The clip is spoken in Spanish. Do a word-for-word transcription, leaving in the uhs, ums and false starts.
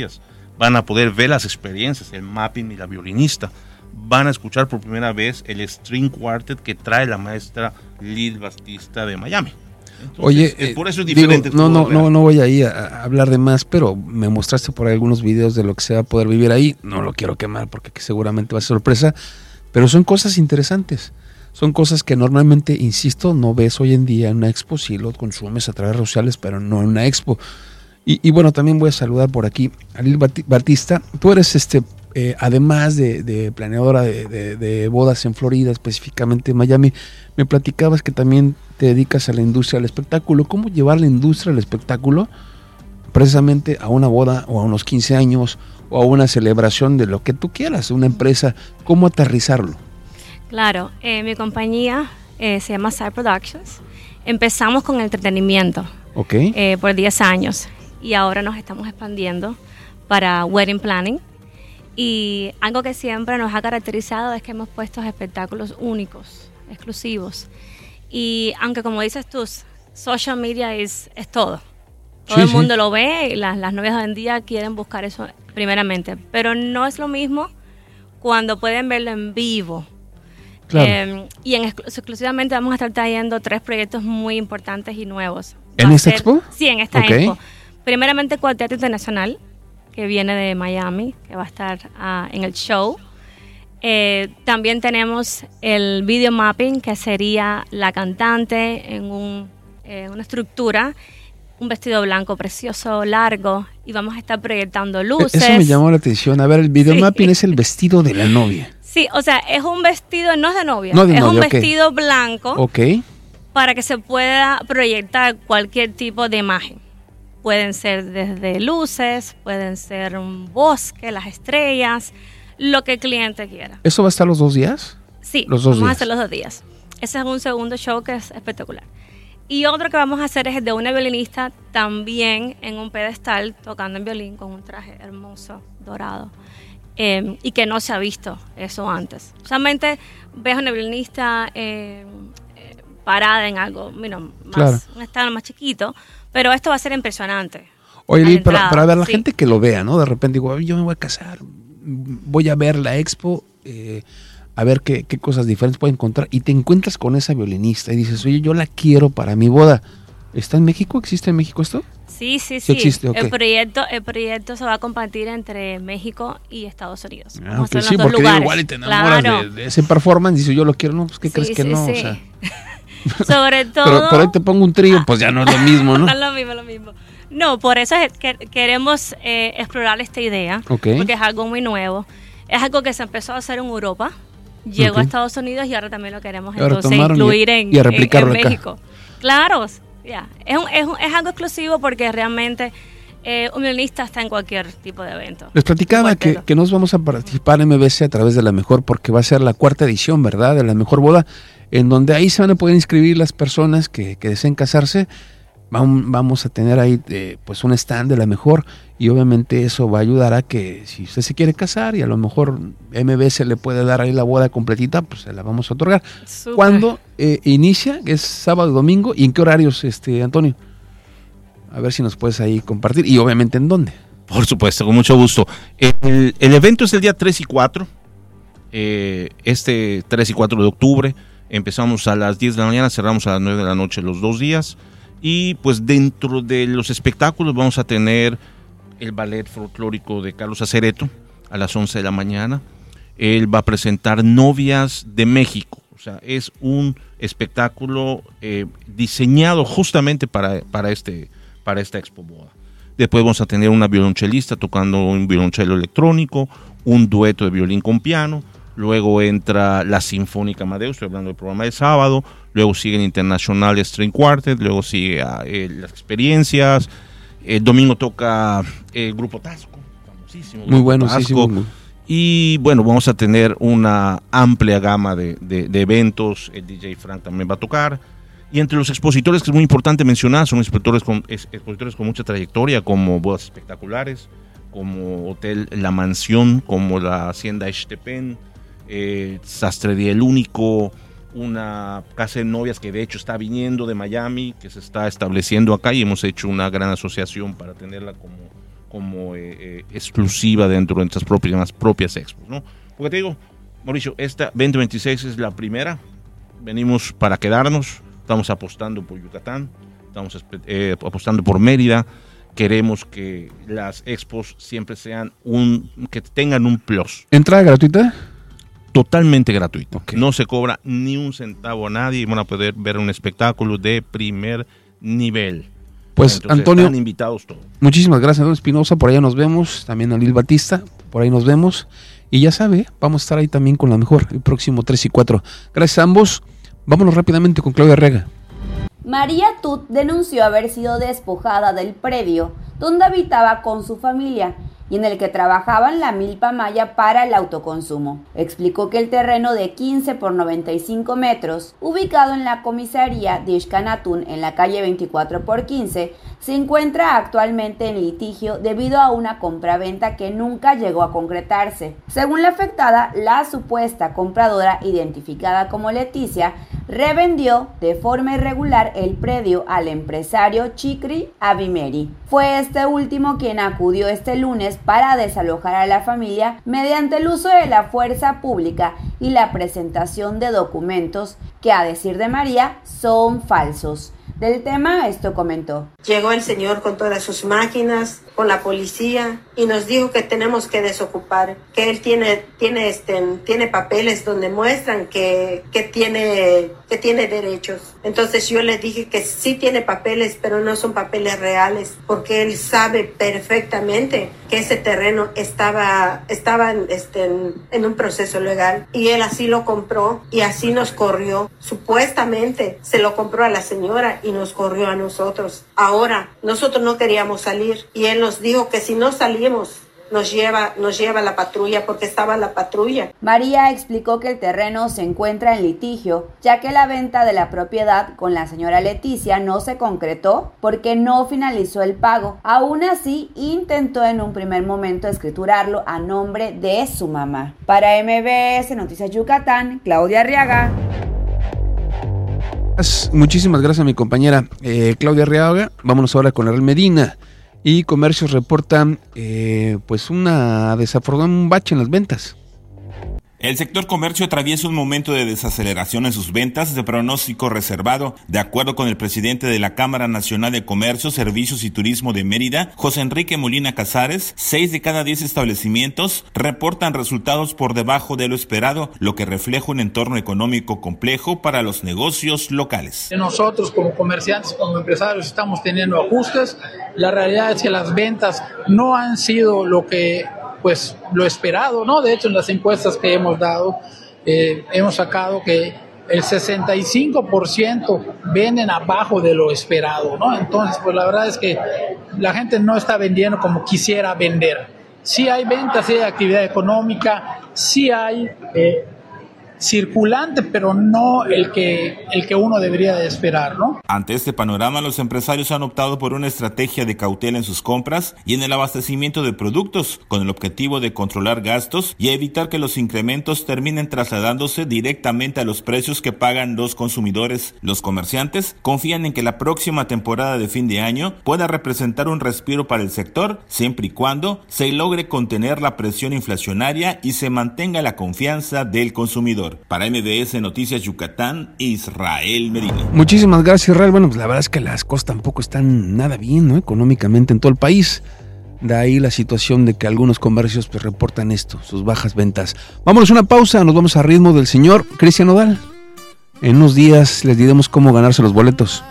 Van a poder ver las experiencias, el mapping y la violinista. Van a escuchar por primera vez el string quartet que trae la maestra Liz Batista de Miami. Entonces, Oye, es por eso es digo, diferente. no, no, no, no voy ahí a, a hablar de más, pero me mostraste por ahí algunos videos de lo que se va a poder vivir ahí. No lo quiero quemar porque seguramente va a ser sorpresa, pero son cosas interesantes. Son cosas que normalmente, insisto, no ves hoy en día en una expo, sí lo consumes a través de redes sociales, pero no en una expo. Y, y bueno, también voy a saludar por aquí a Liz Batista. Tú eres, este, eh, además de, de planeadora de, de, de bodas en Florida, específicamente en Miami, me platicabas que también te dedicas a la industria del espectáculo. ¿Cómo llevar la industria del espectáculo precisamente a una boda o a unos quince años o a una celebración de lo que tú quieras, una empresa? ¿Cómo aterrizarlo? Claro, eh, mi compañía eh, se llama Side Productions. Empezamos con el entretenimiento okay. eh, por diez años y ahora nos estamos expandiendo para wedding planning. Y algo que siempre nos ha caracterizado es que hemos puesto espectáculos únicos, exclusivos. Y aunque como dices tú, social media es, es todo. Todo sí, el mundo sí. lo ve y las, las novias hoy en día quieren buscar eso primeramente. Pero no es lo mismo cuando pueden verlo en vivo. Claro. Eh, y en exclu- exclusivamente vamos a estar trayendo tres proyectos muy importantes y nuevos. ¿En Va esta ser, expo? Sí, en esta okay. expo. Primeramente Cuarteto Internacional, que viene de Miami, que va a estar uh, en el show. Eh, también tenemos el video mapping, que sería la cantante en un, eh, una estructura, un vestido blanco precioso, largo, y vamos a estar proyectando luces. Eso me llamó la atención. A ver, el video sí. mapping es el vestido de la novia. Sí, o sea, es un vestido, no es de novia, no de es novia, un okay. vestido blanco okay. para que se pueda proyectar cualquier tipo de imagen. Pueden ser desde luces, pueden ser un bosque, las estrellas, lo que el cliente quiera. ¿Eso va a estar los dos días? Sí, los dos vamos días. a hacer los dos días. Ese es un segundo show que es espectacular. Y otro que vamos a hacer es el de una violinista también en un pedestal, tocando en violín con un traje hermoso, dorado. Eh, y que no se ha visto eso antes. Solamente ves a una violinista eh, eh, parada en algo, you know, más, claro. un estado más chiquito, pero esto va a ser impresionante. Oye, Lili, para, para ver la sí. gente que lo vea, ¿no? De repente digo, yo me voy a casar, voy a ver la expo, eh, a ver qué, qué cosas diferentes puedo encontrar, y te encuentras con esa violinista y dices, oye, yo la quiero para mi boda. ¿Está en México? ¿Existe en México esto? Sí, sí, sí. sí existe, okay. el, proyecto, el proyecto se va a compartir entre México y Estados Unidos. Ah, Vamos okay, a sí, los porque dos digo, lugares. igual y te enamoras claro. de, de ese performance, dices, yo lo quiero, no, pues ¿qué sí, crees sí, que no? Sí. O sea, sobre todo... Pero por ahí te pongo un trío, pues ya no es lo mismo, ¿no? No es lo mismo, lo mismo. No, por eso es que queremos eh, explorar esta idea, okay. porque es algo muy nuevo. Es algo que se empezó a hacer en Europa, llegó okay. a Estados Unidos y ahora también lo queremos ahora entonces incluir y, en, y a en, en México. Acá. Claro, yeah. es, un, es, un, es algo exclusivo porque realmente eh, un violinista está en cualquier tipo de evento. Les platicaba que, que nos vamos a participar en M B C a través de La Mejor, porque va a ser la cuarta edición, ¿verdad?, de La Mejor Boda, en donde ahí se van a poder inscribir las personas que, que deseen casarse. Vamos a tener ahí eh, pues un stand de La Mejor, y obviamente eso va a ayudar a que si usted se quiere casar y a lo mejor M B C le puede dar ahí la boda completita, pues se la vamos a otorgar. Super. ¿Cuándo eh, inicia? ¿Es sábado, domingo? ¿Y en qué horarios, este Antonio? A ver si nos puedes ahí compartir, y obviamente en dónde. Por supuesto, con mucho gusto. El, el evento es el día tres y cuatro, eh, este tres y cuatro de octubre. Empezamos a las diez de la mañana, cerramos a las nueve de la noche los dos días. Y pues dentro de los espectáculos vamos a tener el ballet folclórico de Carlos Acereto a las once de la mañana. Él va a presentar Novias de México. O sea, es un espectáculo eh, diseñado justamente para, para, este, para esta Expo Boda. Después vamos a tener una violonchelista tocando un violonchelo electrónico, un dueto de violín con piano. Luego entra la Sinfónica Amadeo, estoy hablando del programa de sábado. Luego sigue el International String Quartet. Luego sigue eh, las experiencias. El domingo toca el Grupo Tasco, famosísimo. Muy bueno, Tasco. sí, sí, muy... Y bueno, vamos a tener una amplia gama de, de, de eventos. El D J Frank también va a tocar. Y entre los expositores, que es muy importante mencionar, son expositores con, expositores con mucha trayectoria, como Bodas Espectaculares, como Hotel La Mansión, como la Hacienda Ixtepén, eh, Sastrería El Único, una casa de novias que de hecho está viniendo de Miami, que se está estableciendo acá, y hemos hecho una gran asociación para tenerla como, como eh, eh, exclusiva dentro de nuestras propias, propias expos, ¿no? Porque te digo, Mauricio, esta veinte veintiséis es la primera, venimos para quedarnos, estamos apostando por Yucatán, estamos eh, apostando por Mérida, queremos que las expos siempre sean un, que tengan un plus. ¿Entrada gratuita? Totalmente gratuito, okay. No se cobra ni un centavo a nadie y van a poder ver un espectáculo de primer nivel. Pues entonces, Antonio, están invitados todos. Muchísimas gracias, Antonio Espinosa, por allá nos vemos, también a Lil Batista, por ahí nos vemos, y ya sabe, vamos a estar ahí también con la mejor, el próximo tres y cuatro. Gracias a ambos, vámonos rápidamente con Claudia Arriaga. María Tut denunció haber sido despojada del predio donde habitaba con su familia y en el que trabajaban la milpa maya para el autoconsumo. Explicó que el terreno de quince por noventa y cinco metros, ubicado en la comisaría de Ixcanatún en la calle veinticuatro por quince, se encuentra actualmente en litigio debido a una compraventa que nunca llegó a concretarse. Según la afectada, la supuesta compradora, identificada como Leticia, revendió de forma irregular el predio al empresario Chicri Abimeri. Fue este último quien acudió este lunes para desalojar a la familia mediante el uso de la fuerza pública y la presentación de documentos que, a decir de María, son falsos. Del tema, esto comentó. Llegó el señor con todas sus máquinas, con la policía, y nos dijo que tenemos que desocupar, que él tiene, tiene, este, tiene papeles donde muestran que, que, tiene, que tiene derechos. Entonces yo le dije que sí tiene papeles, pero no son papeles reales, porque él sabe perfectamente que ese terreno estaba, estaba en, este, en, en un proceso legal, y él así lo compró, y así nos corrió. Supuestamente se lo compró a la señora, y nos corrió a nosotros. Ahora, nosotros no queríamos salir y él nos dijo que si no salimos, nos lleva, nos lleva la patrulla porque estaba la patrulla. María explicó que el terreno se encuentra en litigio, ya que la venta de la propiedad con la señora Leticia no se concretó porque no finalizó el pago. Aún así, intentó en un primer momento escriturarlo a nombre de su mamá. Para M B S Noticias Yucatán, Claudia Arriaga. Muchísimas gracias a mi compañera eh, Claudia Arriaga. Vámonos ahora con Ariel Medina. Y Comercios reportan eh, pues una desafortunada, un bache en las ventas. El sector comercio atraviesa un momento de desaceleración en sus ventas de pronóstico reservado. De acuerdo con el presidente de la Cámara Nacional de Comercio, Servicios y Turismo de Mérida, José Enrique Molina Casares, seis de cada diez establecimientos reportan resultados por debajo de lo esperado, lo que refleja un entorno económico complejo para los negocios locales. Nosotros como comerciantes, como empresarios, estamos teniendo ajustes. La realidad es que las ventas no han sido lo que pues lo esperado, ¿no? De hecho, en las encuestas que hemos dado, eh, hemos sacado que el sesenta y cinco por ciento venden abajo de lo esperado, ¿no? Entonces, pues la verdad es que la gente no está vendiendo como quisiera vender. Sí hay ventas, sí hay actividad económica, sí hay eh, circulante, pero no el que, el que uno debería de esperar, ¿no? Ante este panorama, los empresarios han optado por una estrategia de cautela en sus compras y en el abastecimiento de productos, con el objetivo de controlar gastos y evitar que los incrementos terminen trasladándose directamente a los precios que pagan los consumidores. Los comerciantes confían en que la próxima temporada de fin de año pueda representar un respiro para el sector, siempre y cuando se logre contener la presión inflacionaria y se mantenga la confianza del consumidor. Para M B S Noticias Yucatán, Israel Medina. Muchísimas gracias, Israel. Bueno, pues la verdad es que las cosas tampoco están nada bien, ¿no? Económicamente en todo el país. De ahí la situación de que algunos comercios pues reportan esto, sus bajas ventas. Vámonos a una pausa, nos vamos a ritmo del señor Cristian Nodal. En unos días les diremos cómo ganarse los boletos.